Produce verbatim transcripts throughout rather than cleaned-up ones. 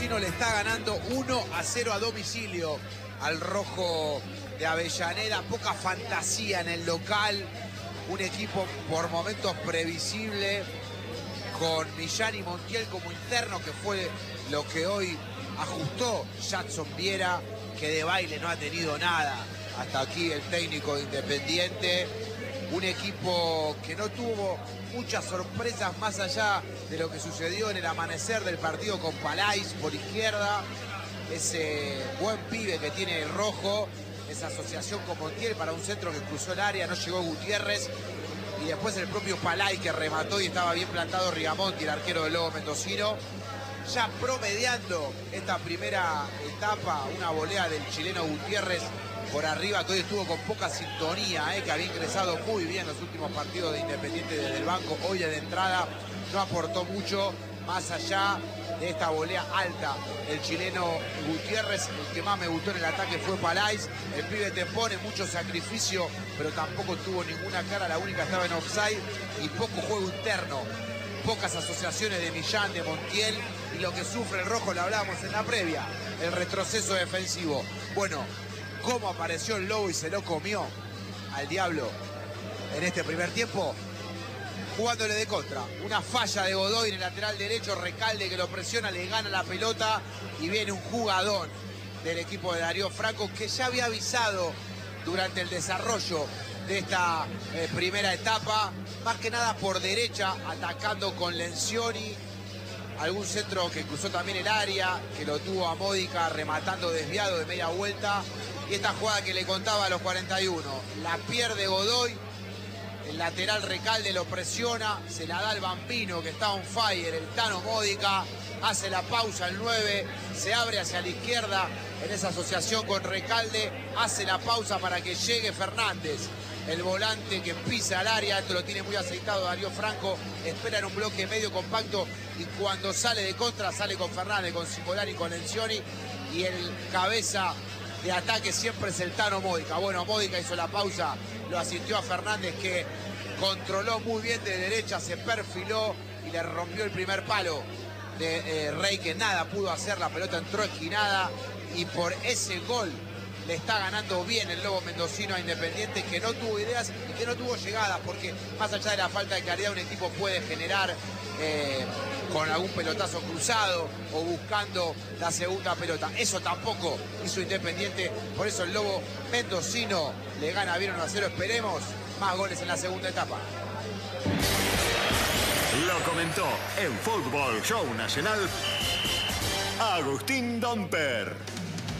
Mendocino le está ganando uno a cero a domicilio al rojo de Avellaneda. Poca fantasía en el local. Un equipo por momentos previsible, con Millán y Montiel como internos, que fue lo que hoy ajustó Jackson Viera, que de baile no ha tenido nada hasta aquí el técnico de Independiente. Un equipo que no tuvo muchas sorpresas más allá de lo que sucedió en el amanecer del partido con Palais por izquierda. Ese buen pibe que tiene el rojo, esa asociación con Montiel para un centro que cruzó el área, no llegó Gutiérrez. Y después el propio Palais que remató y estaba bien plantado Rigamonti, el arquero del Lobo Mendocino. Ya promediando esta primera etapa, una volea del chileno Gutiérrez por arriba, que hoy estuvo con poca sintonía, eh, que había ingresado muy bien en los últimos partidos de Independiente desde el banco. Hoy de entrada no aportó mucho, más allá de esta volea alta. El chileno Gutiérrez, el que más me gustó en el ataque fue Palais. El pibe te pone mucho sacrificio, pero tampoco tuvo ninguna cara. La única estaba en offside y poco juego interno. Pocas asociaciones de Millán, de Montiel, y lo que sufre el rojo, lo hablábamos en la previa, el retroceso defensivo. Bueno, cómo apareció el Lobo y se lo comió al Diablo en este primer tiempo, jugándole de contra. Una falla de Godoy en el lateral derecho, Recalde que lo presiona, le gana la pelota y viene un jugadón del equipo de Darío Franco, que ya había avisado durante el desarrollo de esta eh, primera etapa, más que nada por derecha, atacando con Lencioni, algún centro que cruzó también el área, que lo tuvo a Módica rematando desviado de media vuelta. Y esta jugada que le contaba a los cuarenta y uno, la pierde Godoy, el lateral Recalde lo presiona, se la da al Vampino que está on fire, el Tano Módica, hace la pausa el nueve, se abre hacia la izquierda en esa asociación con Recalde, hace la pausa para que llegue Fernández, el volante que pisa al área. Esto lo tiene muy aceitado Darío Franco, espera en un bloque medio compacto y cuando sale de contra sale con Fernández, con Cipolari, con Lencioni, y el cabeza de ataque siempre es el Tano Módica. Bueno, Módica hizo la pausa, lo asistió a Fernández, que controló muy bien de derecha, se perfiló y le rompió el primer palo de eh, Rey, que nada pudo hacer. La pelota entró esquinada y por ese gol le está ganando bien el Lobo Mendocino a Independiente, que no tuvo ideas y que no tuvo llegadas, porque más allá de la falta de claridad, un equipo puede generar eh, con algún pelotazo cruzado o buscando la segunda pelota. Eso tampoco hizo Independiente, por eso el Lobo Mendocino le gana bien uno a cero. Esperemos más goles en la segunda etapa. Lo comentó en Fútbol Show Nacional Agustín Domper.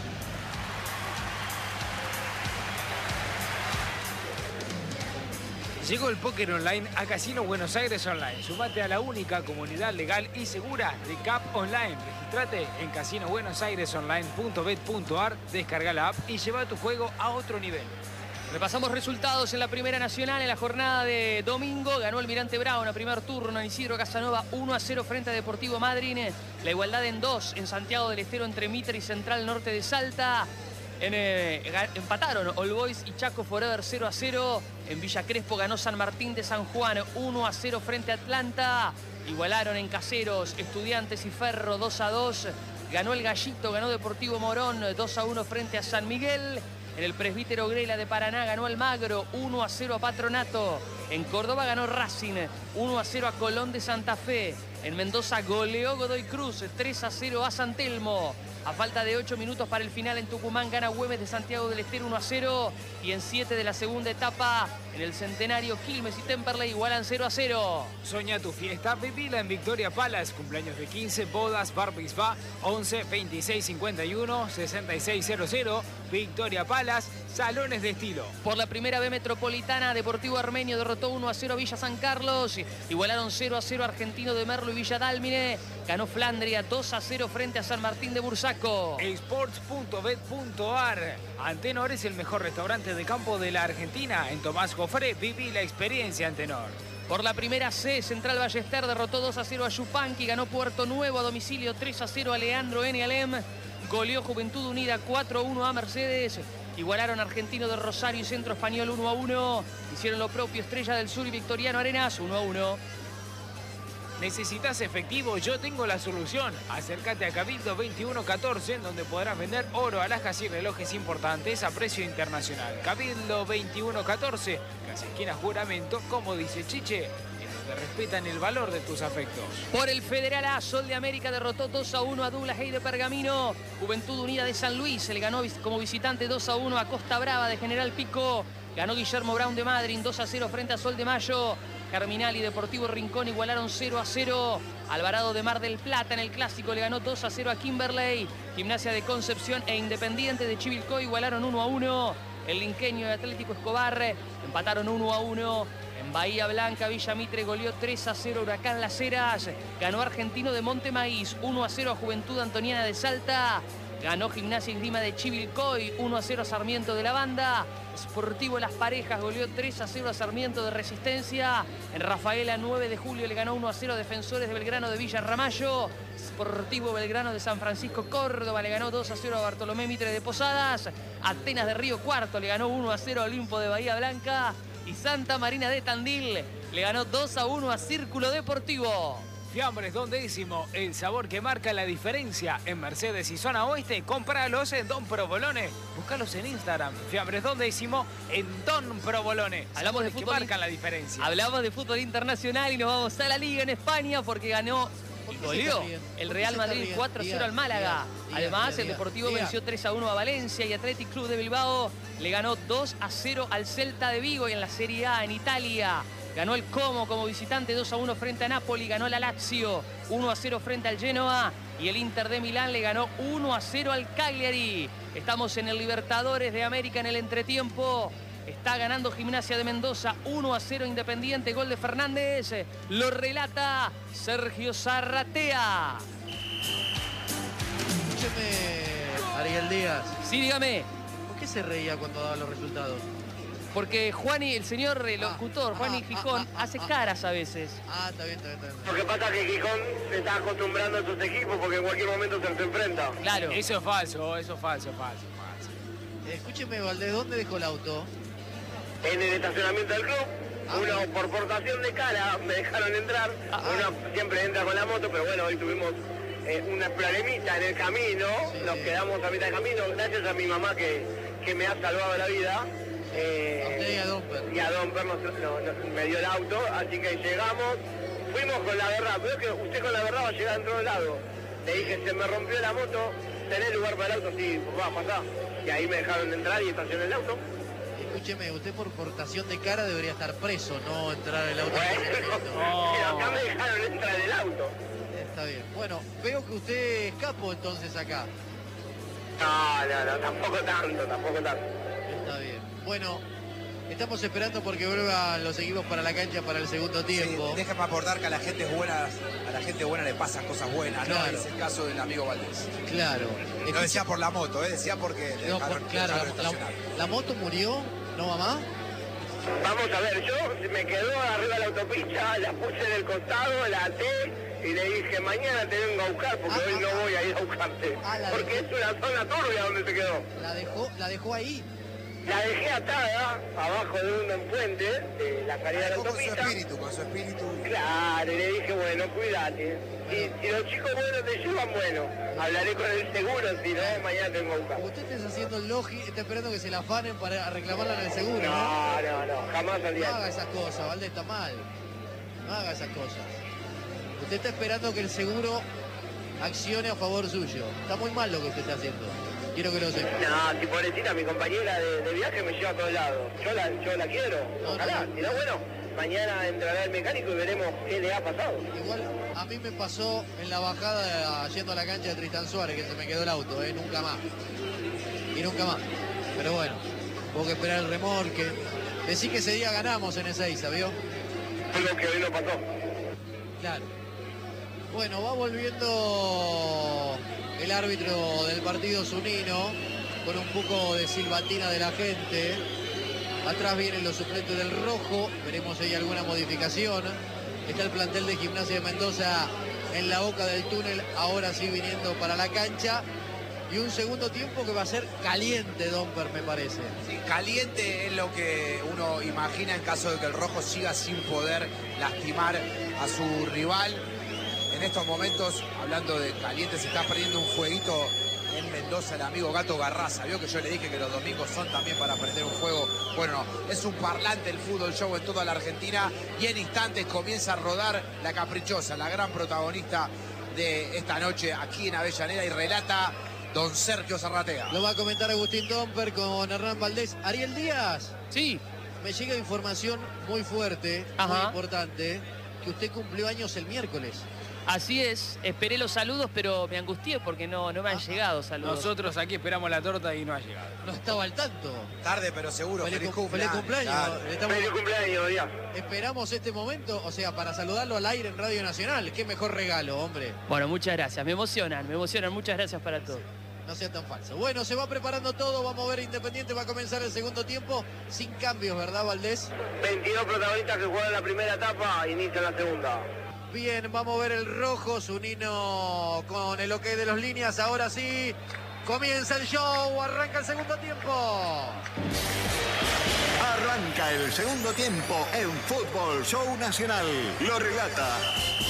Llegó el póker online a Casino Buenos Aires Online. Sumate a la única comunidad legal y segura de C A P Online. Registrate en casino buenos aires online punto bet punto ar, descarga la app y lleva tu juego a otro nivel. Repasamos resultados en la Primera Nacional en la jornada de domingo. Ganó el Mirante Brown a primer turno en Isidro Casanova uno a cero frente a Deportivo Madryn. La igualdad en dos en Santiago del Estero entre Mitre y Central Norte de Salta. En, eh, empataron All Boys y Chaco Forever cero a cero. En Villa Crespo ganó San Martín de San Juan uno a cero frente a Atlanta. Igualaron en Caseros Estudiantes y Ferro dos a dos. Ganó el Gallito, ganó Deportivo Morón dos a uno frente a San Miguel. En el Presbítero Grela de Paraná ganó Almagro uno a cero a Patronato. En Córdoba ganó Racing uno a cero a Colón de Santa Fe. En Mendoza goleó Godoy Cruz tres a cero a San Telmo. A falta de ocho minutos para el final, en Tucumán gana Güemes de Santiago del Estero uno a cero. Y en siete de la segunda etapa, en el Centenario, Quilmes y Temperley igualan cero a cero. Soña tu fiesta, vivila en Victoria Palace. Cumpleaños de quince, bodas, bar mitzvah, once, veintiséis, cincuenta y uno, sesenta y seis cero cero. Victoria Palace, salones de estilo. Por la primera B metropolitana, Deportivo Armenio derrotó uno a cero a Villa San Carlos. Igualaron cero a cero Argentino de Merlo y Villa Dálmine. Ganó Flandria dos a cero frente a San Martín de Bursaco. Sports punto bet punto ar. Antenor es el mejor restaurante de campo de la Argentina. En Tomás Jofré viví la experiencia Antenor. Por la primera C, Central Ballester derrotó dos a cero a Yupanqui. Ganó Puerto Nuevo a domicilio tres a cero a Leandro N. Alem. Goleó Juventud Unida cuatro a uno a Mercedes. Igualaron Argentino de Rosario y Centro Español uno a uno. Hicieron lo propio Estrella del Sur y Victoriano Arenas uno a uno. ¿Necesitas efectivo? Yo tengo la solución. Acércate a Cabildo veintiuno catorce, donde podrás vender oro, alhajas y relojes importantes a precio internacional. Cabildo veintiuno catorce, casi esquina Juramento, como dice Chiche, en donde respetan el valor de tus afectos. Por el Federal A, Sol de América derrotó dos a uno a Douglas Haig de Pergamino. Juventud Unida de San Luis se le ganó como visitante dos a uno a Costa Brava de General Pico. Ganó Guillermo Brown de Madryn dos a cero frente a Sol de Mayo. Germinal y Deportivo Rincón igualaron cero a cero. Alvarado de Mar del Plata en el Clásico le ganó dos a cero a Kimberley. Gimnasia de Concepción e Independiente de Chivilcoy igualaron uno a uno. El Linqueño y Atlético Escobar empataron uno a uno. En Bahía Blanca, Villa Mitre goleó tres a cero Huracán Las Heras. Ganó Argentino de Monte Maíz uno a cero a Juventud Antoniana de Salta. Ganó Gimnasia y Esgrima de Chivilcoy uno a cero a Sarmiento de la Banda. Sportivo Las Parejas goleó tres a cero a Sarmiento de Resistencia. En Rafaela nueve de julio le ganó uno a cero a Defensores de Belgrano de Villa Ramallo. Sportivo Belgrano de San Francisco Córdoba le ganó dos a cero a Bartolomé Mitre de Posadas. Atenas de Río Cuarto le ganó uno a cero a Olimpo de Bahía Blanca. Y Santa Marina de Tandil le ganó dos a uno a Círculo Deportivo. Fiambres Don Décimo, el sabor que marca la diferencia. En Mercedes y Zona Oeste, cómpralos en Don Provolone. Búscalos en Instagram. Fiambres Don Décimo en Don Provolone. Hablamos de que fútbol. marcan la diferencia. Hablamos de fútbol internacional y nos vamos a la Liga en España porque ganó y goleó el Real Madrid cuatro a cero al Málaga. Además, el Deportivo venció tres a uno a Valencia y Athletic Club de Bilbao le ganó dos a cero al Celta de Vigo. Y en la Serie A en Italia ganó el Como como visitante dos a uno frente a Napoli. Ganó la Lazio uno a cero frente al Genoa. Y el Inter de Milán le ganó uno a cero al Cagliari. Estamos en el Libertadores de América en el entretiempo. Está ganando Gimnasia de Mendoza uno a cero Independiente. Gol de Fernández. Lo relata Sergio Zarratea. Escúcheme, Ariel Díaz. Sí, dígame. ¿Por qué se reía cuando daba los resultados? Porque Juani, el señor el locutor, ah, Juani ah, Gijón, ah, ah, hace ah, caras a veces. Ah, está bien, está bien, está bien. Lo que pasa es que Gijón se está acostumbrando a sus equipos porque en cualquier momento se los enfrenta. Claro. Eso es falso, eso es falso, falso, falso. Escúcheme, Valdés, ¿dónde dejó el auto? En el estacionamiento del club, Ah, uno bien. por portación de cara me dejaron entrar, Ah, uno siempre entra con la moto, pero bueno, hoy tuvimos eh, una problemita en el camino, Sí. nos quedamos a mitad de camino, gracias a mi mamá que, que me ha salvado la vida. eh, A usted y a Domper. y a Domper nos, no- nos- me dio el auto, así que llegamos, fuimos con la verdad, veo que usted con la verdad va a llegar dentro del lado. Le dije, se me rompió la moto, ¿tenés lugar para el auto? Sí, va a pasar. Y ahí me dejaron entrar y estacioné el auto. Escúcheme, usted por portación de cara debería estar preso, no entrar en el auto. Bueno, pero acá me dejaron entrar en el auto. Está bien. Bueno, veo que usted es capo entonces acá. No, no, no, tampoco tanto, tampoco tanto. Está bien. Bueno, estamos esperando porque vuelvan los equipos para la cancha para el segundo tiempo. Sí, déjame aportar que a la gente buena, a la gente buena le pasan cosas buenas, ¿no? Claro. Es el caso del amigo Valdés. Claro. No decía por la moto, ¿eh? Decía porque le No, dejaron- por- claro, dejaron la, estacionar. la- la moto murió, ¿no, mamá? Vamos a ver, yo me quedó arriba de la autopista, la puse en el costado, la até y le dije, mañana te vengo a buscar porque Ah, hoy ah, no ah. voy a ir a buscarte. Ah, la Porque es dejó. una zona turbia donde se quedó. La dejó, la dejó ahí. La dejé atada abajo de un puente de la salida de la Con su autopista. espíritu, con su espíritu. Claro, y le dije, bueno, cuídate. Si, si los chicos buenos te llevan, bueno, hablaré con el seguro, si no, mañana te vengo a buscar. Usted está haciendo lógica, está esperando que se la afanen para reclamarla en el seguro, ¿no? No, no, no, jamás al No día. haga esas cosas, Valdés, está mal. No haga esas cosas. Usted está esperando que el seguro accione a favor suyo. Está muy mal lo que usted está haciendo. Quiero que lo sepa. No, si pobrecita, mi compañera de, de viaje me lleva a todos lados. Yo la, yo la quiero, No, ojalá. no. Si no, bueno, mañana entrará el mecánico y veremos qué le ha pasado. Igual a mí me pasó en la bajada yendo a la cancha de Tristan Suárez, que se me quedó el auto, ¿eh? Nunca más. Y nunca más. Pero bueno, hubo que esperar el remolque. Decí que ese día ganamos en Ezeiza, ¿vio? Algo que hoy no pasó. Claro. Bueno, va volviendo el árbitro del partido Zunino con un poco de silbatina de la gente. Atrás vienen los suplentes del rojo. Veremos si hay alguna modificación. Está el plantel de Gimnasia de Mendoza en la boca del túnel. Ahora sí viniendo para la cancha. Y un segundo tiempo que va a ser caliente, Domper, me parece. Sí, caliente es lo que uno imagina en caso de que el rojo siga sin poder lastimar a su rival. En estos momentos, hablando de caliente, se está perdiendo un fueguito en Mendoza el amigo Gato Garraza. Vio que yo le dije que los domingos son también para prender un fuego. Bueno, es un parlante el fútbol show en toda la Argentina y en instantes comienza a rodar la caprichosa, la gran protagonista de esta noche aquí en Avellaneda, y relata don Sergio Zarratea. Lo va a comentar Agustín Domper con Hernán Valdés. Ariel Díaz. Sí. Me llega información muy fuerte, Ajá. muy importante, que usted cumplió años el miércoles. Así es, esperé los saludos, pero me angustié porque no, no me han llegado saludos. Nosotros aquí esperamos la torta y no ha llegado. No estaba al tanto. Tarde pero seguro. Feliz, Feliz cum- feliz cumpleaños. cumpleaños. Claro. Estamos- Feliz cumpleaños, Díaz. esperamos este momento, o sea, para saludarlo al aire en Radio Nacional. Qué mejor regalo, hombre. Bueno, muchas gracias, me emocionan, me emocionan, muchas gracias para todos. No sea tan falso. Bueno, se va preparando todo. Vamos a ver Independiente. Va a comenzar el segundo tiempo sin cambios, ¿verdad, Valdés? veintidós protagonistas que jugaron la primera etapa, inician la segunda. Bien, vamos a ver el rojo. Zunino con el ok de los líneas. Ahora sí, comienza el show. Arranca el segundo tiempo. Arranca el segundo tiempo en Fútbol Show Nacional. Lo relata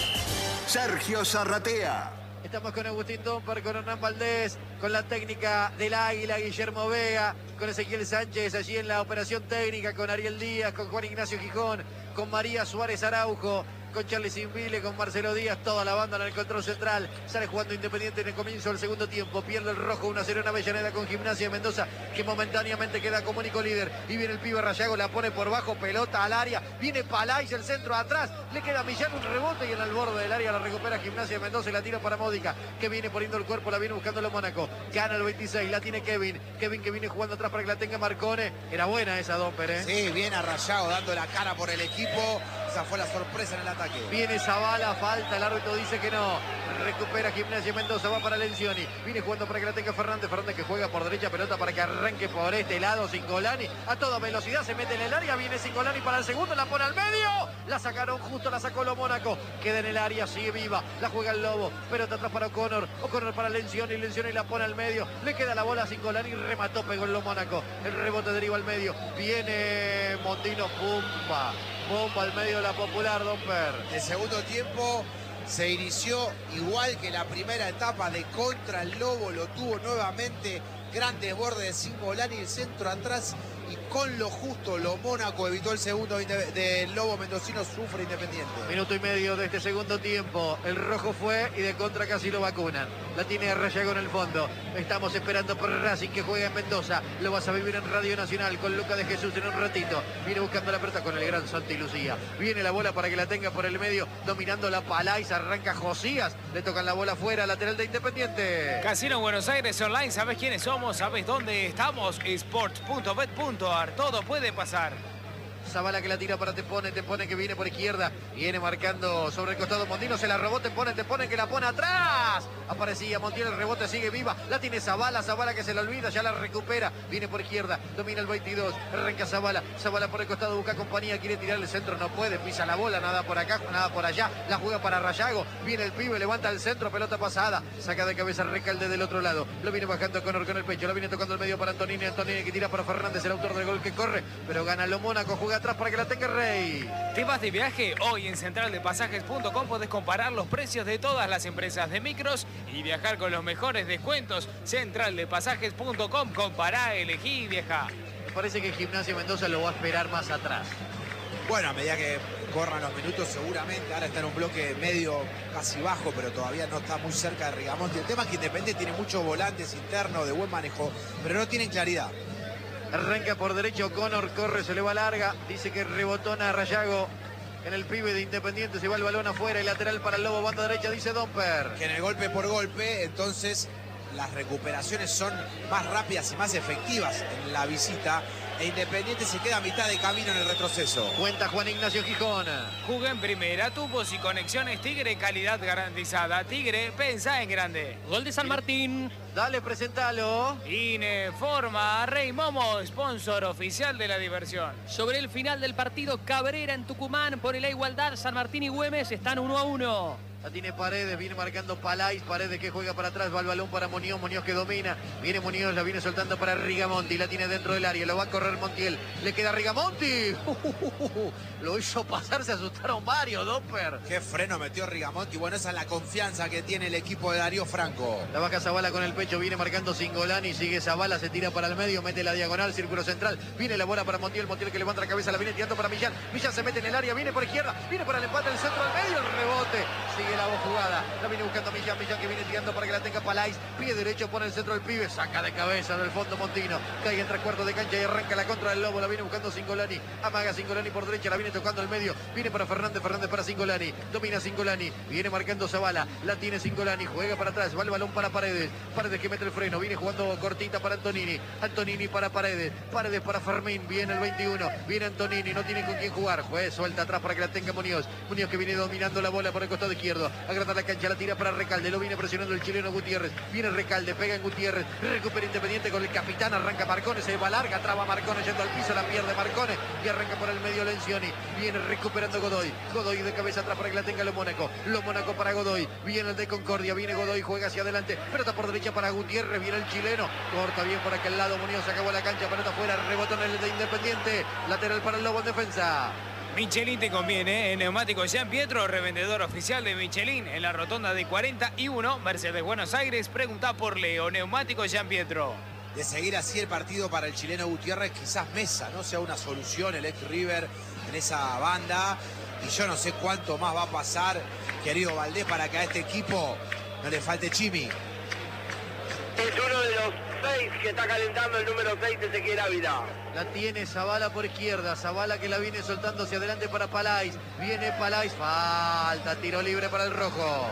Sergio Zarratea. Estamos con Agustín Domper, con Hernán Valdés, con la técnica del Águila, Guillermo Vega, con Ezequiel Sánchez allí en la operación técnica, con Ariel Díaz, con Juan Ignacio Gijón, con María Suárez Araujo, con Charlie Sinvile, con Marcelo Díaz, toda la banda en el control central. Sale jugando Independiente en el comienzo del segundo tiempo. Pierde el rojo uno a cero en Avellaneda con Gimnasia de Mendoza, que momentáneamente queda como único líder. Y viene el pibe Rayago, la pone por bajo, pelota al área. Viene Palais, el centro atrás. Le queda a Millán un rebote y en el borde del área la recupera Gimnasia de Mendoza y la tira para Módica, que viene poniendo el cuerpo, la viene buscándolo Mónaco. Gana el veintiséis, la tiene Kevin. Kevin que viene jugando atrás para que la tenga Marcone. Era buena esa Domper, ¿eh? Sí, bien arrayado, dando la cara por el equipo. Esa fue la sorpresa en el ataque. Viene Zavala, falta, el árbitro dice que no. Recupera Gimnasia Mendoza, va para Lencioni. Viene jugando para que la tenga Fernández. Fernández que juega por derecha, pelota para que arranque por este lado Cingolani. A toda velocidad se mete en el área, viene Cingolani para el segundo, la pone al medio. La sacaron justo, la sacó lo Mónaco. Queda en el área, sigue viva. La juega el Lobo. Pelota atrás para O'Connor. O'Connor para Lencioni. Lencioni la pone al medio. Le queda la bola a Cingolani. Remató, pegó en lo Mónaco. El rebote deriva al medio. Viene Mondino, pumba. Bomba al medio de la Popular, Domper. El segundo tiempo se inició igual que la primera etapa, de contra el Lobo, lo tuvo nuevamente, gran desborde de Cingolani, el centro atrás y con lo justo lo Mónaco evitó el segundo del Lobo mendocino, sufre Independiente. Minuto y medio de este segundo tiempo, el rojo fue y de contra casi lo vacunan. La tiene Rayago en el fondo. Estamos esperando por Racing que juega en Mendoza. Lo vas a vivir en Radio Nacional con Luca de Jesús en un ratito. Viene buscando la pelota con el gran Santi Lucía. Viene la bola para que la tenga por el medio, dominando la Palais, arranca Josías. Le tocan la bola afuera, lateral de Independiente. Casino Buenos Aires Online, ¿sabes quiénes somos? ¿Sabes dónde estamos? sports punto bet punto ar, todo puede pasar. Zavala que la tira para Tepone, Tepone que viene por izquierda, viene marcando sobre el costado Mondino, se la robó Tepone, Tepone que la pone atrás. Aparecía Montiel, el rebote sigue viva, la tiene Zavala, Zavala que se la olvida, ya la recupera, viene por izquierda, domina el veintidós, arranca Zavala, Zavala por el costado, busca compañía, quiere tirar el centro, no puede, pisa la bola, nada por acá, nada por allá, la juega para Rayago, viene el pibe, levanta el centro, pelota pasada, saca de cabeza Recalde del otro lado, lo viene bajando Conor con el pecho, lo viene tocando el medio para Antonini, Antonini que tira para Fernández, el autor del gol que corre, pero gana lo Mónaco, juega atrás para que la tenga Rey. ¿Te vas de viaje? Hoy en central de pasajes punto com podés comparar los precios de todas las empresas de micros y viajar con los mejores descuentos. central de pasajes punto com, compará, elegí y viajá. Me parece que Gimnasia Mendoza lo va a esperar más atrás. Bueno, a medida que corran los minutos seguramente, ahora está en un bloque medio casi bajo, pero todavía no está muy cerca de Rigamonti. El tema es que Independiente tiene muchos volantes internos de buen manejo, pero no tienen claridad. Arranca por derecho Conor, corre, se le va larga. Dice que rebotona a Rayago en el pibe de Independiente. Se va el balón afuera y lateral para el Lobo, banda derecha, dice Domper. Que en el golpe por golpe, entonces las recuperaciones son más rápidas y más efectivas en la visita. E Independiente se queda a mitad de camino en el retroceso. Cuenta Juan Ignacio Gijón. Juega en primera, tubos y conexiones Tigre, calidad garantizada. Tigre, pensá en grande. Gol de San Martín. Dale, presentalo. Informa Rey Momo, sponsor oficial de la diversión. Sobre el final del partido, Cabrera en Tucumán pone la igualdad. San Martín y Güemes están uno a uno. La tiene Paredes, viene marcando Palais, Paredes que juega para atrás, va el balón para Muñoz, Muñoz que domina, viene Muñoz, la viene soltando para Rigamonti, la tiene dentro del área, lo va a correr Montiel, le queda Rigamonti, uh, uh, uh, uh. Lo hizo pasar, se asustaron varios, Doper. Qué freno metió Rigamonti, bueno, esa es la confianza que tiene el equipo de Darío Franco. La baja Zavala con el pecho, viene marcando Cingolani, sigue Zavala, se tira para el medio, mete la diagonal, círculo central, viene la bola para Montiel, Montiel que levanta la cabeza, la viene tirando para Millán, Millán se mete en el área, viene por izquierda, viene para el empate, el centro al medio, el rebote, sigue la jugada. La viene buscando Millán, Millán que viene tirando para que la tenga Palais. Pie derecho pone el centro del pibe. Saca de cabeza del fondo Montino. Cae en tres cuartos de cancha y arranca la contra del Lobo. La viene buscando Cingolani. Amaga Cingolani por derecha. La viene tocando el medio. Viene para Fernández. Fernández para Cingolani. Domina Cingolani. Viene marcando Zavala. La tiene Cingolani. Juega para atrás. Va el balón para Paredes. Paredes que mete el freno. Viene jugando cortita para Antonini. Antonini para Paredes. Paredes para Fermín. Viene el veintiuno. Viene Antonini. No tiene con quién jugar. Juez suelta atrás para que la tenga Muñoz. Muñoz que viene dominando la bola por el costado izquierdo. Agranda la cancha. La tira para Recalde, lo viene presionando el chileno Gutiérrez, viene Recalde, pega en Gutiérrez, recupera Independiente con el capitán, arranca Marcone, se va larga, traba Marcone yendo al piso, la pierde Marcone y arranca por el medio Lencioni, viene recuperando Godoy, Godoy de cabeza atrás para que la tenga Lo Mónaco, Lo Mónaco para Godoy, viene el de Concordia, viene Godoy, juega hacia adelante, pelota por derecha para Gutiérrez, viene el chileno, corta bien por aquel lado, Muñoz acabó la cancha, pelota afuera, rebotó en el de Independiente, lateral para el Lobo en defensa. Michelin te conviene, en Neumáticos Gian Pietro, revendedor oficial de Michelin en la rotonda de cuarenta y uno, Mercedes Buenos Aires. Pregunta por Leo, Neumáticos Gian Pietro. De seguir así el partido para el chileno Gutiérrez, quizás Mesa no sea una solución, el ex River en esa banda. Y yo no sé cuánto más va a pasar, querido Valdés, para que a este equipo no le falte Chimi. Es uno de los seis que está calentando, el número seis, Ezequiel Ávila. La tiene Zavala por izquierda, Zavala que la viene soltando hacia adelante para Palais, viene Palais, falta, tiro libre para el rojo.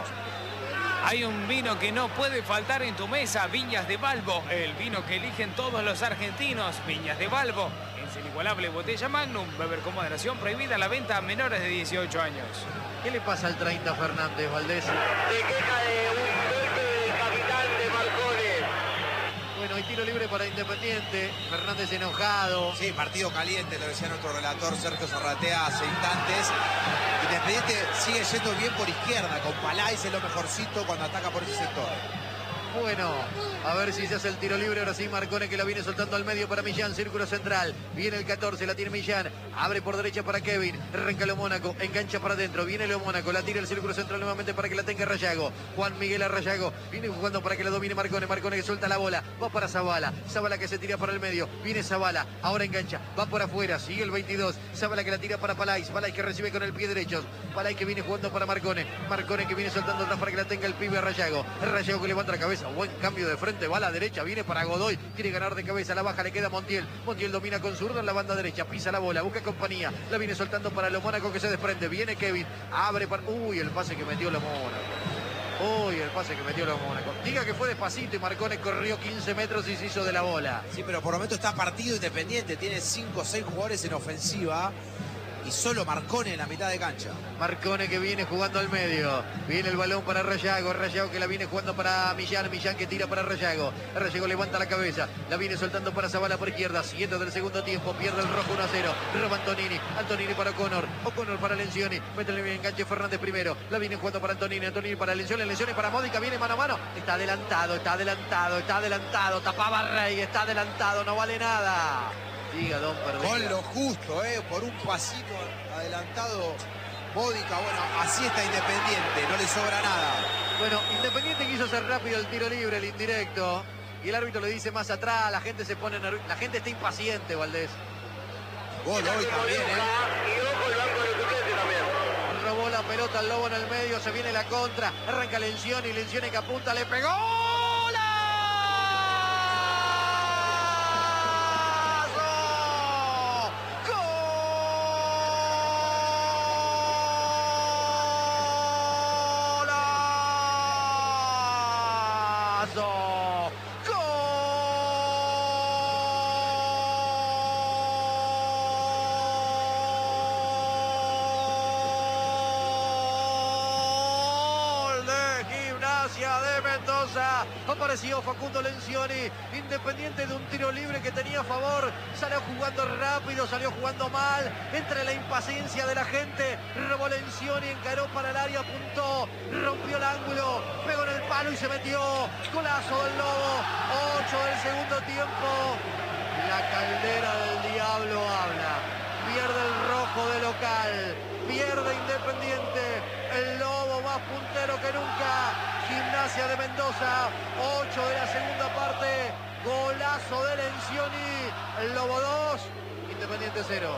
Hay un vino que no puede faltar en tu mesa, Viñas de Balbo, el vino que eligen todos los argentinos, Viñas de Balbo. Es el igualable botella Magnum, beber con moderación, prohibida la venta a menores de dieciocho años. ¿Qué le pasa al treinta Fernández, Valdés? Se queja de un golpe del capitán de Marcone. Bueno, hay tiro libre para Independiente, Fernández enojado. Sí, partido caliente, lo decía nuestro relator Sergio Zarratea hace instantes. Independiente sigue yendo bien por izquierda, con Palais es lo mejorcito cuando ataca por ese sector. Bueno, a ver si se hace el tiro libre. Ahora sí, Marcone que la viene soltando al medio para Millán, círculo central. Viene el catorce, la tiene Millán. Abre por derecha para Kevin. Arranca Lo Mónaco, engancha para adentro. Viene Lo Mónaco, la tira el círculo central nuevamente para que la tenga Rayago. Juan Miguel Arrayago. Viene jugando para que la domine Marcone. Marcone que suelta la bola. Va para Zavala. Zavala que se tira para el medio. Viene Zavala. Ahora engancha. Va por afuera. Sigue el veintidós. Zavala que la tira para Palais. Palais que recibe con el pie derecho. Palais que viene jugando para Marcone. Marcone que viene soltando atrás para que la tenga el pibe Rayago. Rayago que levanta la cabeza. Buen cambio de frente, va a la derecha, viene para Godoy, quiere ganar de cabeza, la baja, le queda Montiel. Montiel domina con zurdo en la banda derecha, pisa la bola, busca compañía, la viene soltando para Lo Mónaco que se desprende, viene Kevin, abre para... Uy, el pase que metió Lo Mónaco. Uy, el pase que metió Lo Mónaco. Diga que fue despacito y Marcone corrió quince metros y se hizo de la bola. Sí, pero por el momento está partido Independiente, tiene cinco o seis jugadores en ofensiva. Y solo Marcone en la mitad de cancha. Marcone que viene jugando al medio. Viene el balón para Rayago. Rayago que la viene jugando para Millán. Millán que tira para Rayago. Rayago levanta la cabeza. La viene soltando para Zavala por izquierda. Siete del segundo tiempo. Pierde el rojo uno a cero. Roba Antonini. Antonini para O'Connor. O'Connor para Lencioni. Métele bien enganche Fernández primero. La viene jugando para Antonini. Antonini para Lencioni. Lencioni para Módica. Viene mano a mano. Está adelantado. Está adelantado. Está adelantado. Tapaba Rey. Está adelantado. No vale nada. Diga, don Perdida. Con lo justo, eh, por un pasito adelantado, Módica. Bueno, así está Independiente, no le sobra nada. Bueno, Independiente quiso hacer rápido el tiro libre, el indirecto. Y el árbitro le dice más atrás, la gente se pone nerviosa. La gente está impaciente, Valdés. Gol hoy también, eh. Y ojo el banco de suplentes también. Robó la pelota al Lobo en el medio, se viene la contra. Arranca Lencioni, Lencioni que apunta, le pegó. de Mendoza. Apareció Facundo Lencioni. Independiente de un tiro libre que tenía a favor. Salió jugando rápido, salió jugando mal. Entre la impaciencia de la gente, robó Lencioni, encaró para el área, apuntó, rompió el ángulo, pegó en el palo y se metió. Golazo del Lobo. ocho del segundo tiempo. La caldera del diablo habla. Pierde el rojo de local. Pierde Independiente. El Lobo más puntero que nunca. Gimnasia de Mendoza. ocho de la segunda parte. Golazo de Lencioni. El Lobo dos. Independiente cero.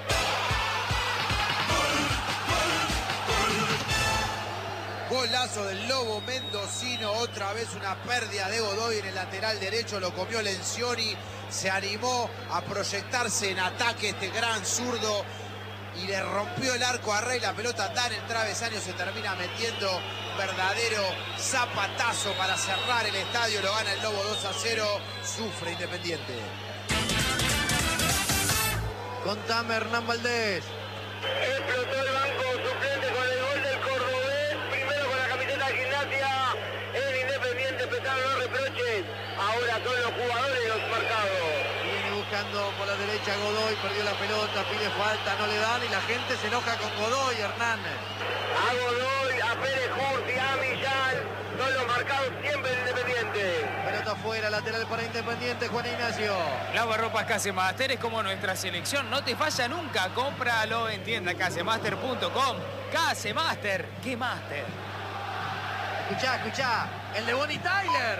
Golazo del Lobo mendocino, otra vez una pérdida de Godoy en el lateral derecho, lo comió Lencioni, se animó a proyectarse en ataque este gran zurdo y le rompió el arco a Rey, la pelota da en el travesaño, se termina metiendo verdadero zapatazo para cerrar el estadio, lo gana el Lobo dos a cero, sufre Independiente. Contame, Hernán Valdés. Explotó el banco suplente con el gol del cordobés, primero con la camiseta de Gimnasia, el Independiente empezaron los reproches, ahora son los jugadores los marcados. Viene buscando por la derecha Godoy, perdió la pelota, pide falta, no le dan y la gente se enoja con Godoy, Hernán. A Godoy, a Pérez Curti, a Millán, son los marcados siempre el Independiente. Pelota afuera, lateral para Independiente, Juan Ignacio. Lavarropas Casemaster es como nuestra selección, no te falla nunca, cómpralo en tienda casemaster punto com. Casemaster, ¿qué master? Escuchá, escuchá, el de Bonnie Tyler.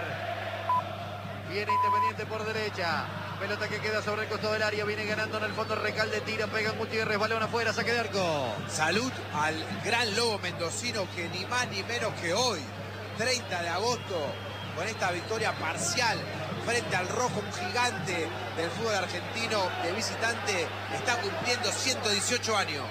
Viene Independiente por derecha. Pelota que queda sobre el costado del área, viene ganando en el fondo Recalde, tira, pega en Gutiérrez, balón afuera, saque de arco. Salud al gran Lobo mendocino que ni más ni menos que hoy, treinta de agosto, con esta victoria parcial frente al rojo, un gigante del fútbol argentino de visitante, está cumpliendo ciento dieciocho años.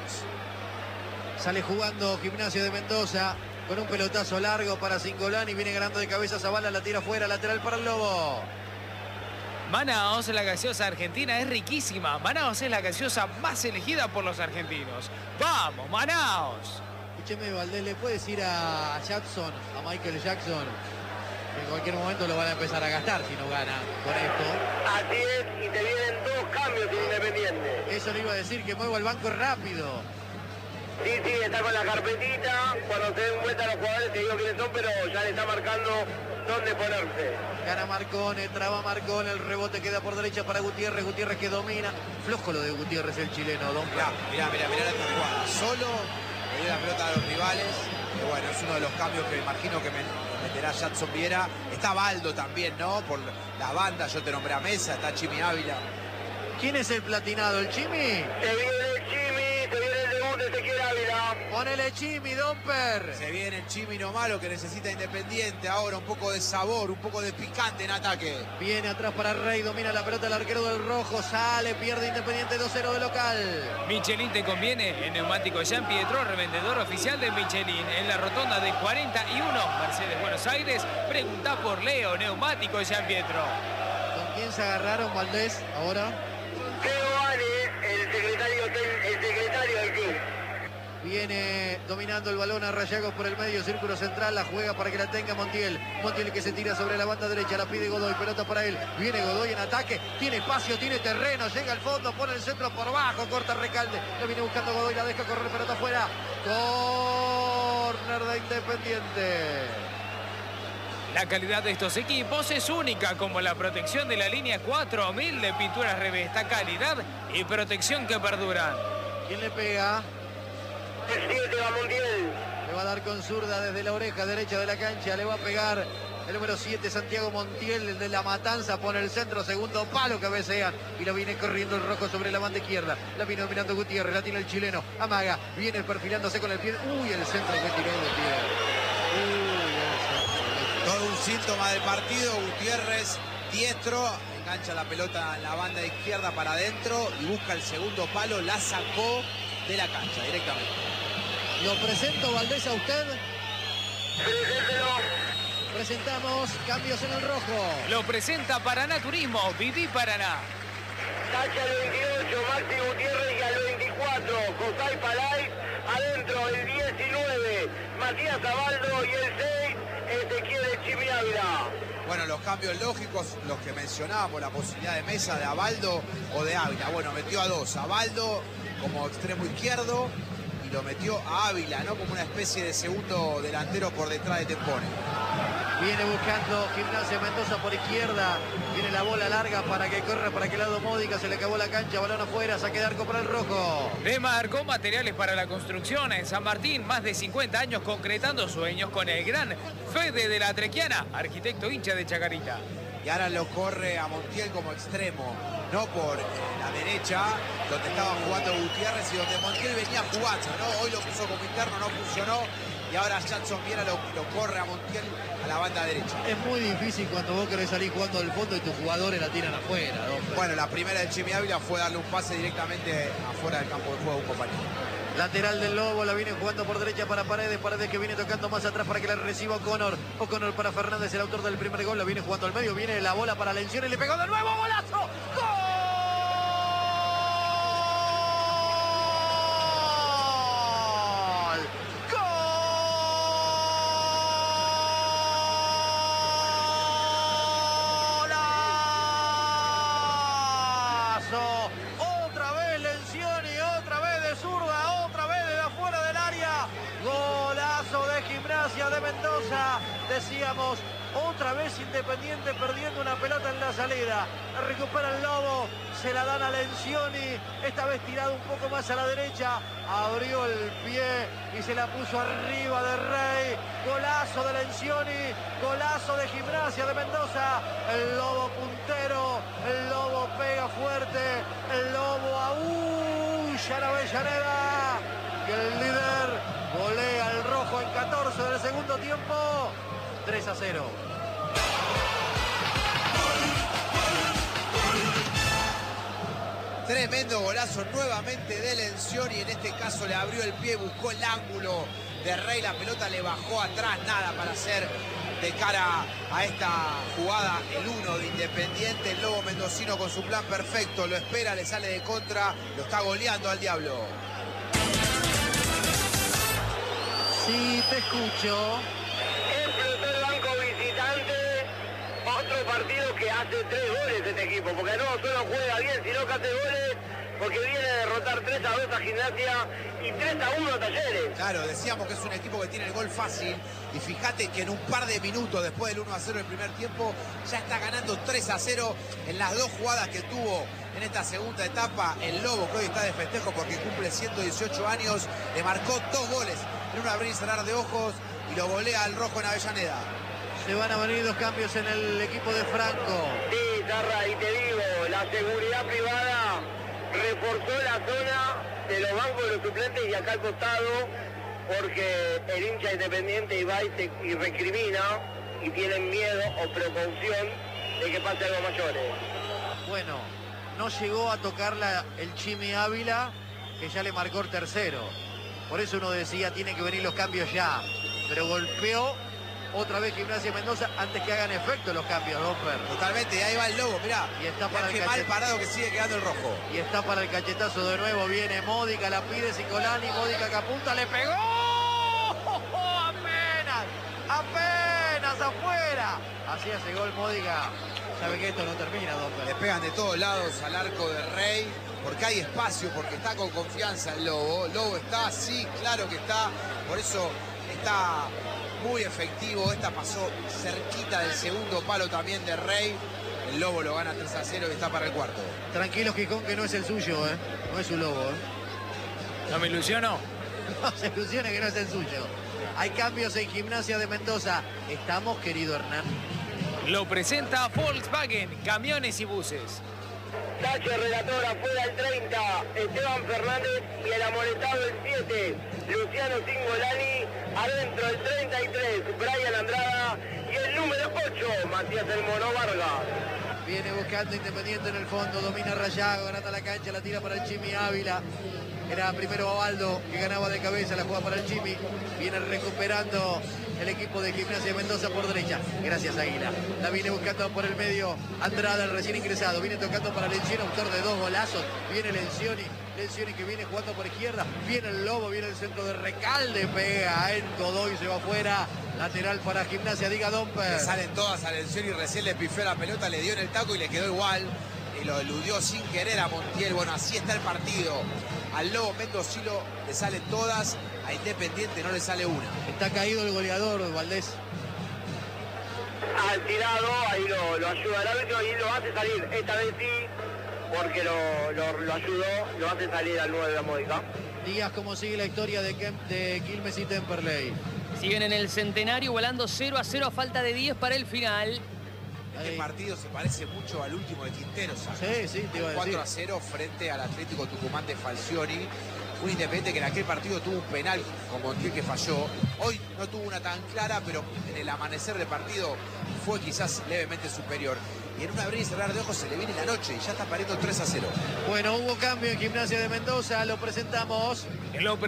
Sale jugando Gimnasia de Mendoza con un pelotazo largo para Cingolani, viene ganando de cabeza Zavala, la tira afuera, lateral para el Lobo. Manaos, la gaseosa argentina, es riquísima. Manaos es la gaseosa más elegida por los argentinos. ¡Vamos, Manaos! Escúcheme, Valdés, ¿le puede decir a Jackson, a Michael Jackson, que en cualquier momento lo van a empezar a gastar si no gana con esto? Así es, y te vienen dos cambios en Independiente. Eso le iba a decir, que mueva el banco rápido. Sí, sí, está con la carpetita, cuando se den vuelta los jugadores te digo quiénes son, pero ya le está marcando dónde ponerse. Gana Marcone, traba Marcone, el rebote queda por derecha para Gutiérrez, Gutiérrez que domina. Flojo lo de Gutiérrez, el chileno, don Mirá, mirá, mirá, mirá la jugada. Solo le dio la pelota a los rivales. Que bueno, es uno de los cambios que me imagino que me meterá Jackson Viera. Está Baldo también, ¿no? Por la banda, yo te nombré a Mesa, está Chimi Ávila. ¿Quién es el platinado, el Chimi? Se viene el Chimi, se viene el debut de Ezequiel Ávila. Ponele Chimi, Domper. Se viene el Chimi no malo que necesita Independiente. Ahora un poco de sabor, un poco de picante en ataque. Viene atrás para Rey, domina la pelota el arquero del rojo, sale, pierde Independiente dos cero de local. Michelin te conviene, en Neumático Jean Pietro, revendedor oficial de Michelin, en la rotonda de cuarenta y uno, Mercedes, Buenos Aires. Pregunta por Leo, Neumático Jean Pietro. ¿Con quién se agarraron, Valdés, ahora? Teo Vale, el secretario, el secretario del club. Viene dominando el balón a Rayagos por el medio, círculo central, la juega para que la tenga Montiel. Montiel que se tira sobre la banda derecha, la pide Godoy, pelota para él. Viene Godoy en ataque, tiene espacio, tiene terreno, llega al fondo, pone el centro por bajo, corta Recalde. Lo viene buscando Godoy, la deja correr, pelota afuera. Córner de Independiente. La calidad de estos equipos es única, como la protección de la línea cuatro mil de Pinturas Revesta, calidad y protección que perduran. ¿Quién le pega? El siete va Montiel. Le va a dar con zurda desde la oreja derecha de la cancha, le va a pegar el número siete, Santiago Montiel, el de la Matanza, pone el centro, segundo palo, cabecean y lo viene corriendo el rojo sobre la banda izquierda. La viene dominando Gutiérrez, la tiene el chileno, amaga, viene perfilándose con el pie. Uy, el centro que tiró Gutiérrez. Uy, el centro. Todo un síntoma del partido. Gutiérrez, diestro, engancha la pelota en la banda izquierda para adentro y busca el segundo palo, la sacó de la cancha directamente. Lo presento, Valdés, a usted. Preséntelo. Presentamos cambios en el rojo. Lo presenta Paraná Turismo, Viví Paraná. Tacha al veintiocho, Maxi Gutiérrez, y al veinticuatro, José Palay. Adentro el diecinueve, Matías Zabaldo, y el seis, Ezequiel Chimi Bueno, los cambios lógicos, los que mencionábamos, la posibilidad de Mesa, de Abaldo o de Ávila. Bueno, metió a dos. Abaldo como extremo izquierdo y lo metió a Ávila, ¿no? Como una especie de segundo delantero por detrás de Tempone. Viene buscando Gimnasia Mendoza por izquierda. Viene la bola larga para que corra para aquel lado Módica. Se le acabó la cancha, balón afuera, saque de arco para el rojo. Le marcó materiales para la construcción en San Martín. Más de cincuenta años concretando sueños con el gran Fede de la Trequiana, arquitecto hincha de Chacarita. Y ahora lo corre a Montiel como extremo, no por la derecha, donde estaba jugando Gutiérrez y donde Montiel venía jugando, ¿no? Hoy lo puso como interno, no funcionó. Y ahora Jackson Viera lo, lo corre a Montiel a la banda derecha. Es muy difícil cuando vos querés salir jugando del fondo y tus jugadores la tiran afuera, ¿no? Bueno, la primera del Chimi Ávila fue darle un pase directamente afuera del campo de juego a un compañero. Lateral del Lobo, la viene jugando por derecha para Paredes. Paredes que viene tocando más atrás para que la reciba O'Connor. O'Connor para Fernández, el autor del primer gol. La viene jugando al medio, viene la bola para Lencioni. Le pegó de nuevo, golazo. ¡Gol! Otra vez Lencioni, otra vez de zurda, otra vez de afuera del área. Golazo de Gimnasia de Mendoza. Decíamos, otra vez Independiente perdiendo una pelota en la salida. La recupera el Lobo, se la dan a Lencioni. Esta vez tirado un poco más a la derecha. Abrió el pie y se la puso arriba de Rey. Golazo de Lencioni, golazo de Gimnasia de Mendoza. El Lobo puntero, el Lobo pega fuerte, el Lobo aúlla en Avellaneda. Y el líder golea el rojo en catorce del segundo tiempo. tres a cero. Tremendo golazo nuevamente de Lencioni. En este caso le abrió el pie, buscó el ángulo de Rey. La pelota le bajó atrás, nada para hacer de cara a esta jugada. El uno de Independiente, el Lobo mendocino con su plan perfecto. Lo espera, le sale de contra, lo está goleando al Diablo. Sí, te escucho. Explotó el banco visitante. Otro partido que hace tres goles este equipo, porque no solo juega bien, sino que hace goles, porque viene a derrotar tres a dos a Gimnasia y tres a uno a Talleres. Claro, decíamos que es un equipo que tiene el gol fácil y fíjate que en un par de minutos después del uno a cero del primer tiempo ya está ganando tres a cero en las dos jugadas que tuvo en esta segunda etapa. El Lobo, que hoy está de festejo porque cumple ciento dieciocho años, le marcó dos goles en un abrir y cerrar de ojos y lo golea al rojo en Avellaneda. Se van a venir dos cambios en el equipo de Franco. Sí, Zarra, y te digo, la seguridad privada reforzó la zona de los bancos de los suplentes y acá al costado, porque el hincha Independiente va y, se, y recrimina y tienen miedo o precaución de que pase algo mayores. Bueno, no llegó a tocarla el Chimi Ávila, que ya le marcó el tercero. Por eso uno decía, tienen que venir los cambios ya. Pero golpeó otra vez Gimnasia Mendoza antes que hagan efecto los cambios, Domper. Totalmente, y ahí va el Lobo, mirá. Y está para mirá el qué mal cachet... parado que sigue quedando el rojo. Y está para el cachetazo de nuevo, viene Módica, la pide Cicolani, Módica que apunta, le pegó. Apenas, apenas afuera. Así hace gol Módica. Sabe que esto no termina, Domper. Le pegan de todos lados al arco de Rey, porque hay espacio, porque está con confianza el Lobo. Lobo está, sí, claro que está, por eso está muy efectivo. Esta pasó cerquita del segundo palo también de Rey. El Lobo lo gana tres a cero y está para el cuarto. Tranquilo, Gijón, que no es el suyo, ¿eh? No es su Lobo, ¿eh? ¿No me ilusiono? No se ilusione que no es el suyo. Hay cambios en Gimnasia de Mendoza. ¿Estamos, querido Hernán? Lo presenta Volkswagen, camiones y buses. Tacho, relator, afuera el treinta, Esteban Fernández y el amonestado el siete, Luciano Cingolani, adentro el treinta y tres, Brian Andrada y el número ocho, Matías El Mono Vargas. Viene buscando Independiente en el fondo, domina Rayago, ganata la cancha, la tira para el Chimi Ávila. Era primero Abaldo que ganaba de cabeza, la juega para el Chimi. Viene recuperando el equipo de Gimnasia de Mendoza por derecha. Gracias, Águila. La viene buscando por el medio Andrada, el recién ingresado. Viene tocando para Lencioni, autor de dos golazos. Viene Lencioni, Lencioni que viene jugando por izquierda. Viene el Lobo, viene el centro de Recalde, pega en Godoy, se va afuera. Lateral para Gimnasia, diga Domper. Le salen todas a Lencioni y recién le pifió la pelota, le dio en el taco y le quedó igual. Y lo eludió sin querer a Montiel. Bueno, así está el partido. Al Lobo Mendocino le salen todas, a Independiente no le sale una. Está caído el goleador, Valdés. Al tirado, ahí lo, lo ayuda el árbitro y lo hace salir. Esta vez sí, porque lo, lo, lo ayudó, lo hace salir al nueve de la Módica. Díaz, ¿cómo sigue la historia de, Kem, de Quilmes y Temperley? Siguen en el Centenario, igualando cero a cero a falta de diez para el final. Este partido se parece mucho al último de Quintero, Sí, ¿sabes? sí, te iba a decir. cuatro a cero frente al Atlético Tucumán de Falcioni. Un Independiente que en aquel partido tuvo un penal con Montiel que falló. Hoy no tuvo una tan clara, pero en el amanecer del partido fue quizás levemente superior. Y en un abrir y cerrar de ojos se le viene la noche y ya está pariendo tres a cero. Bueno, hubo cambio en Gimnasia de Mendoza, lo presentamos. En lo